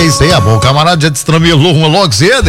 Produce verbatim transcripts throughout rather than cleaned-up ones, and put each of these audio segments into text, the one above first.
isso aí, amor. O camarada já destramelou uma logo cedo.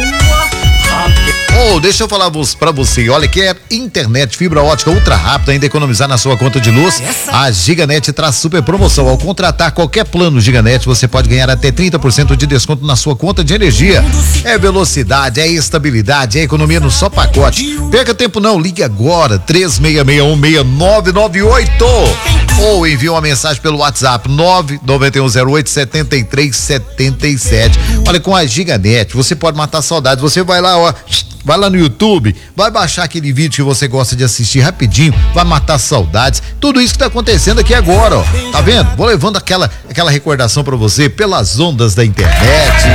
Oh, deixa eu falar pra você, olha, que é internet fibra ótica ultra rápida, ainda economizar na sua conta de luz. A Giganet traz super promoção. Ao contratar qualquer plano Giganet, você pode ganhar até trinta por cento de desconto na sua conta de energia. É velocidade, é estabilidade, é economia no só pacote. Perca tempo não, ligue agora, três seis seis um, seis nove nove oito. Ou envie uma mensagem pelo WhatsApp nove nove um zero oito sete três sete sete. Olha, com a Giganet, você pode matar saudades. Você vai lá, ó, vai lá no YouTube, vai baixar aquele vídeo que você gosta de assistir rapidinho, vai matar saudades. Tudo isso que tá acontecendo aqui agora, ó. Tá vendo? Vou levando aquela, aquela recordação pra você pelas ondas da internet.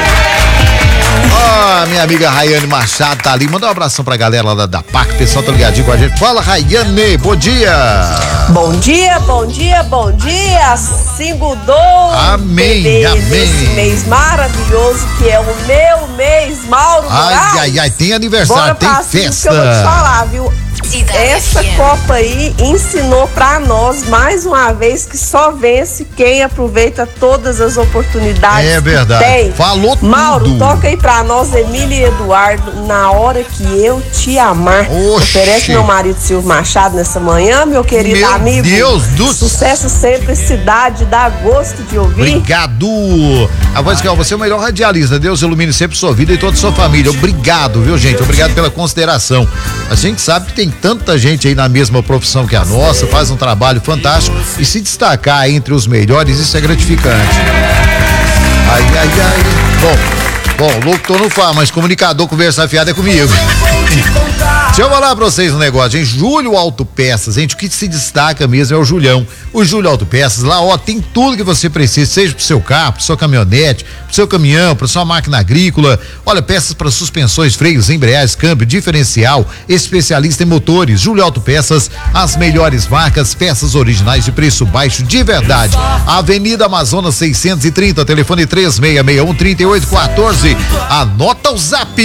Ah, minha amiga Rayane Machado tá ali. Manda um abração pra galera lá da, da P A C, o pessoal tá ligadinho com a gente. Fala, Rayane, bom dia. Bom dia, bom dia, bom dia. Segundou. Amém, bebê, amém. Nesse mês maravilhoso que é o meu mês, Mauro Moraes. Ai, ai, ai, tem aniversário, tem festa. Que eu vou te falar, viu? Essa Copa aí ensinou pra nós mais uma vez que só vence quem aproveita todas as oportunidades. É verdade. Que tem. Falou tudo. Mauro, toca aí pra nós, Emília e Eduardo, Na Hora Que Eu Te Amar. Oxi. Oferece meu marido Silvio Machado nessa manhã, meu querido meu amigo. Meu Deus do céu. Sucesso sempre, cidade, dá gosto de ouvir. Obrigado. A voz que é, você é o melhor radialista. Deus ilumine sempre sua vida e toda a sua família. Obrigado, viu, gente? Obrigado pela consideração. A gente sabe que tem tanta gente aí na mesma profissão que a nossa, faz um trabalho fantástico e se destacar entre os melhores, isso é gratificante. Ai, ai, ai. Bom, bom, locutor não fala, mas comunicador, conversa fiada é comigo. Deixa eu falar pra vocês um negócio, hein? Júlio Autopeças, gente, o que se destaca mesmo é o Julião. O Júlio Autopeças, lá, ó, tem tudo que você precisa, seja pro seu carro, pro seu caminhonete, pro seu caminhão, pra sua máquina agrícola. Olha, peças para suspensões, freios, embreagens, câmbio, diferencial, especialista em motores. Júlio Autopeças, as melhores marcas, peças originais de preço baixo de verdade. Avenida Amazonas seiscentos e trinta, telefone três seis seis um, três oito um quatro. Anota o zap.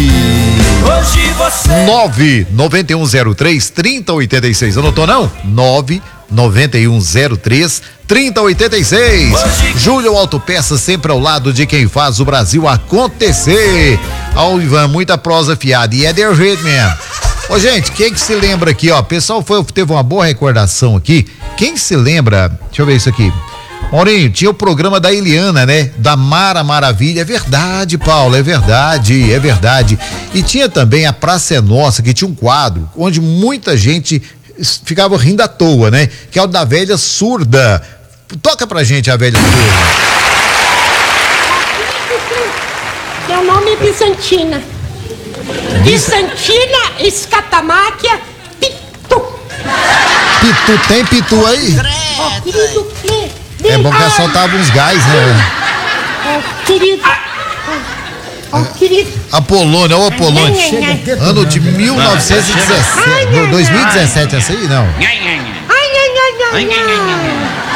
Hoje você nove nove um zero três, três zero oito seis. Anotou não? nove nove um zero três, três zero oito seis. Júlio Autopeças, sempre ao lado de quem faz o Brasil acontecer. Ó, Ivan, muita prosa fiada. E é de jeito mesmo. Ô, gente, quem que se lembra aqui, ó? O pessoal foi, teve uma boa recordação aqui. Quem se lembra? Deixa eu ver isso aqui. Maurinho, tinha o programa da Eliana, né? Da Mara Maravilha. É verdade, Paulo, é verdade, é verdade. E tinha também a Praça é Nossa, que tinha um quadro onde muita gente ficava rindo à toa, né? Que é o da velha surda. Toca pra gente a velha surda. Meu nome é Bizantina. Bizantina Escatamáquia Pitu. Pitu, tem pitu aí? Oh, querido, que... É bom que soltava uns gás, né? Oh, querido. Oh, querido. Apolônia, ô Apolônia. Ano de mil novecentos e dezessete. Ai, ai, dois mil e dezessete, essa aí não. Ai, ai, ai, ai, ai.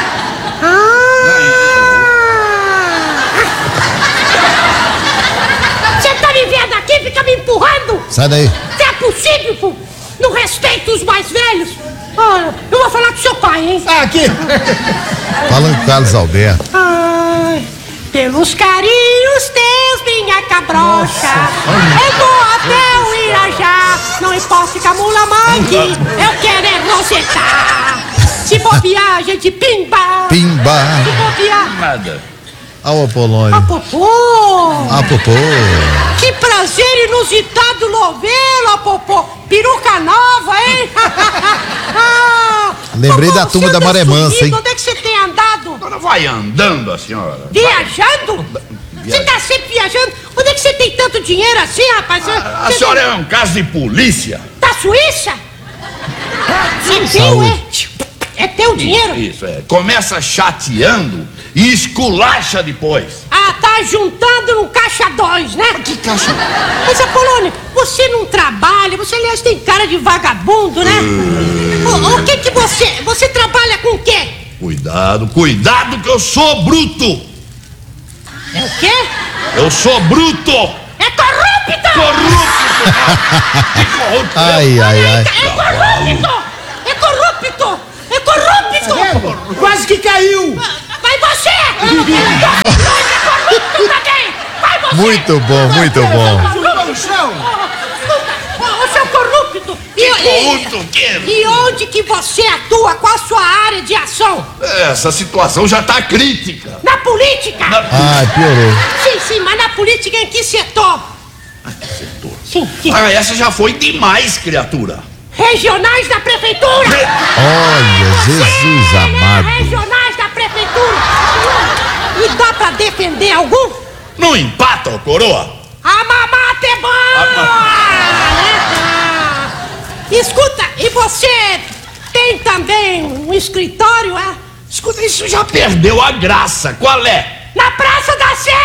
Você tá me vendo aqui? Fica me empurrando? Sai daí. Se é possível, pô, não respeita os mais velhos. Olha, eu vou falar com seu pai, hein? Ah, aqui. Fala com Carlos Alberto. Ai, pelos carinhos teus, minha cabrocha, eu vou até o Irajá. Não importa que a mula mangue, eu quero é rosetar. Se bobear, a gente pimba. Pimba. Se bobear. Nada. Ah, o Apolônio. Ah, popô. Ah, popô. Que prazer inusitado lovê-lo, popô. Peruca nova, hein? Ah, Lembrei popô, da turma você da anda Maré Mansa, sumido. hein? Onde é que você tem andado? Agora vai andando a senhora. Viajando? Você tá sempre viajando? Onde é que você tem tanto dinheiro assim, rapaz? A, a Você senhora é um caso de polícia. da Suíça? Você tem, Saúde. é? É teu dinheiro? Isso, é. Começa chateando e esculacha depois. Ah, tá juntando no caixa dois, né? Que caixa? Mas, Apolônio, você não trabalha, você, aliás, tem cara de vagabundo, né? O, o que que você... Você trabalha com o quê? Cuidado, cuidado que eu sou bruto. É o quê? Eu sou bruto. É corrupto! Corrupto. Que corrupto. Ai, ai, ai. É corrupto! É corrupto! É corrupto! Quase que caiu. Vai você! Eu não quero corrupto! Muito bom, muito bom. Ô, seu corrupto! Que corrupto o quê? E onde que você atua? Qual a sua área de ação? Essa situação já tá crítica. Na política? Na... Ah, piorou. Sim, sim, mas na política em que setor? Setor. Sim, sim. Ah, essa já foi demais, criatura. Regionais da prefeitura! Olha, Jesus É, amado. regionais da prefeitura! E dá pra defender algum? Não empata, ô coroa? A mamata é boa! Escuta, e você tem também um escritório, é? Escuta, isso já perdeu a graça. Qual é? Na Praça da Sé!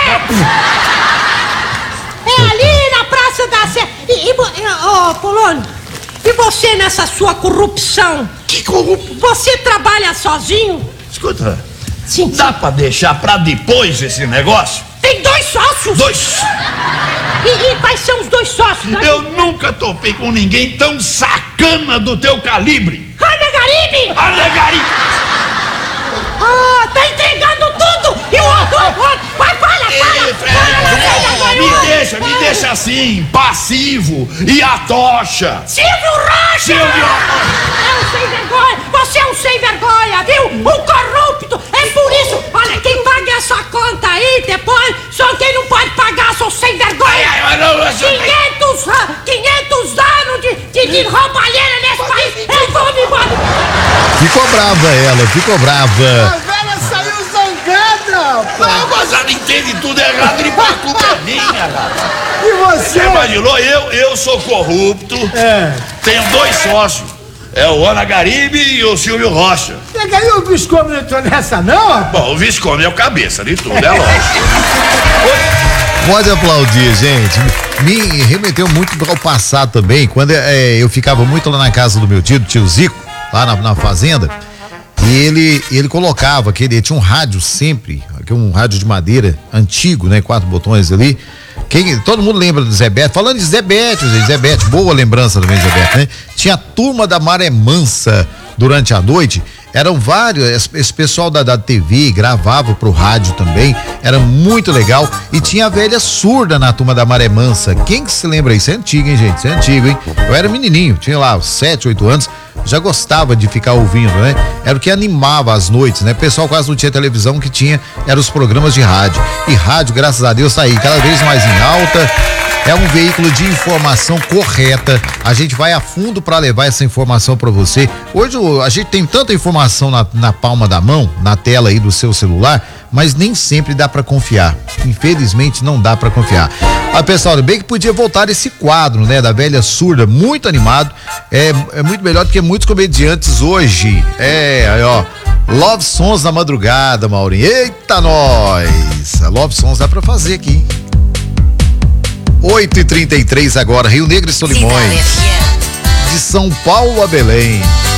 É ali na Praça da Sé! E, e, ô, Polônio, e você nessa sua corrupção? Que corrupto? Você trabalha sozinho? Escuta, Sim. dá pra deixar pra depois esse negócio? Tem dois sócios! Dois! E, e quais são os dois sócios? Né? Eu nunca topei com ninguém tão sacana do teu calibre. Ana Garibe! Alegari! Ah, tá entregando tudo! E o outro, o outro, vai, fala, fala! Ei, fala, Fred, me deixa, me deixa assim, passivo e a tocha. Silvio Rocha! Silvio! É um sem vergonha! Você é um sem vergonha, viu? Um corrupto! É por isso! Olha, quem paga essa conta aí depois, só quem não pode pagar, são sem vergonha! Ai, ai, não, não, quinhentos, ah, quinhentos anos de, de, de roubalheira nesse país! Eu vou me embora! Ficou brava ela, ficou brava. A velha saiu zangada, pô. Não, mas ela entende tudo errado e a culpa é minha, rapaz. E você? Você imaginou? Eu, eu sou corrupto, É. tenho dois sócios. É o Ana Garibe e o Silvio Rocha. E aí o Visconde não entrou nessa, não, rapaz? Bom, o Visconde é o cabeça de tudo, é lógico. Pode aplaudir, gente. Me remeteu muito ao passado também, quando é, eu ficava muito lá na casa do meu tio, do tio Zico, lá na, na fazenda, e ele, ele colocava aquele, ele tinha um rádio sempre, um rádio de madeira antigo, né, quatro botões ali. Quem, todo mundo lembra do Zé Beto, falando de Zé Beto, gente, Zé Beto, boa lembrança também, Zé Beto, né? Tinha a turma da Maré Mansa durante a noite, eram vários, esse pessoal da, da T V gravava pro rádio também, era muito legal, e tinha a velha surda na turma da Maré Mansa. Quem que se lembra isso? É antigo, hein, gente? Isso é antigo, hein? Eu era menininho, tinha lá sete, oito anos, já gostava de ficar ouvindo, né? Era o que animava as noites, né? O pessoal quase não tinha televisão, que tinha eram os programas de rádio. E rádio, graças a Deus, tá aí cada vez mais em alta. É um veículo de informação correta. A gente vai a fundo para levar essa informação para você. Hoje a gente tem tanta informação na, na palma da mão, na tela aí do seu celular, mas nem sempre dá para confiar. Infelizmente não dá para confiar. Ah, pessoal, bem que podia voltar esse quadro, né, da velha surda, muito animado. É, é muito melhor do que muitos comediantes hoje. É, aí ó, Love Songs na madrugada, Maurinho. Eita, nós! Love Songs dá para fazer aqui, hein? oito e trinta e três agora, Rio Negro e Solimões. De São Paulo a Belém.